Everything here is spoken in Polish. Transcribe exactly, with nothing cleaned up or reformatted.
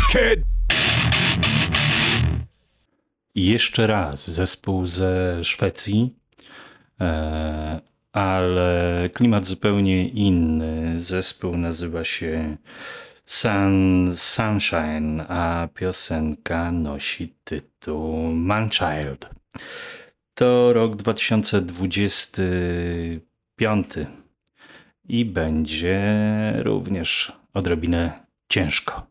kid. I jeszcze raz zespół ze Szwecji, e, ale klimat zupełnie inny. Zespół nazywa się Sun, Sunshine, a piosenka nosi tytuł Manchild. To rok dwa tysiące dwudziesty piąty i będzie również odrobinę ciężko.